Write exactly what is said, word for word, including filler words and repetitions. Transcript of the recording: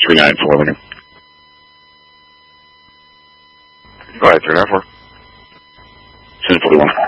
three nine four, Lincoln. Go ahead, three nine four. Send forty-one.